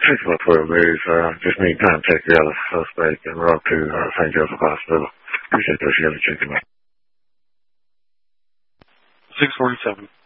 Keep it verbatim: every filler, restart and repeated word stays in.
takes about twelve days. Uh, just need time to take the other suspect and route to uh, Saint Joseph Hospital. Appreciate those. You have to check him out. six forty-seven.